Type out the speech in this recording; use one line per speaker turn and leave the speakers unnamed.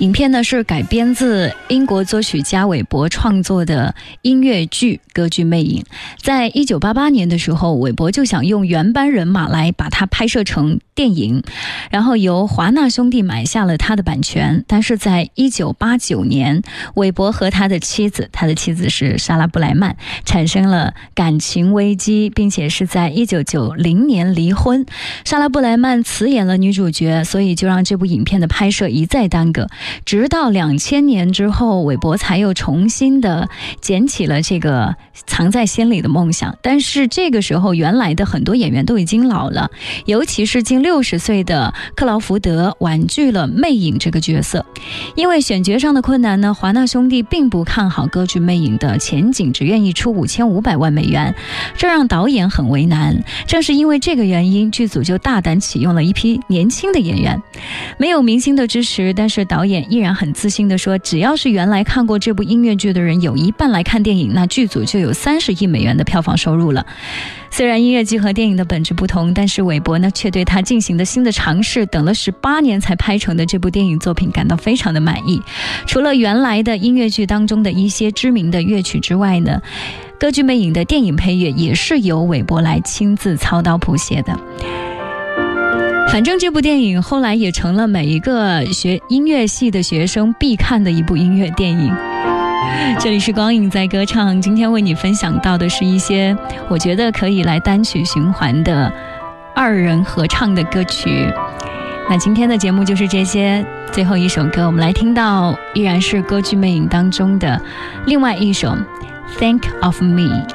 影片呢是改编自英国作曲家韦伯创作的音乐剧《歌剧魅影》。在1988年的时候，韦伯就想用原班人马来把它拍摄成电影，然后由华纳兄弟买下了他的版权。但是在1989年，韦伯和他的妻子是莎拉布莱曼，产生了感情危机，并且是在1990年离婚。莎拉布莱曼辞演了女主角，所以就让这部影片的拍摄一再耽搁。直到2000年之后，韦伯才又重新的捡起了这个藏在心里的梦想。但是这个时候，原来的很多演员都已经老了，尤其是近60岁的克劳福德婉拒了魅影这个角色。因为选角上的困难呢，华纳兄弟并不看好歌剧魅影的前景，只愿意出5500万美元，这让导演很为难。正是因为这个原因，剧组就大胆启用了一批年轻的演员。没有明星的支持，但是导演依然很自信地说，只要是原来看过这部音乐剧的人有一半来看电影，那剧组就有30亿美元的票房收入了。虽然音乐剧和电影的本质不同，但是韦伯呢却对他进行的新的尝试，等了18年才拍成的这部电影作品感到非常的满意。除了原来的音乐剧当中的一些知名的乐曲之外呢，歌剧魅影的电影配乐也是由韦伯来亲自操刀谱写的。反正这部电影后来也成了每一个学音乐系的学生必看的一部音乐电影。这里是光影在歌唱，今天为你分享到的是一些我觉得可以来单曲循环的2人合唱的歌曲。那今天的节目就是这些，最后一首歌我们来听到依然是歌剧魅影当中的另外一首 Think of Me。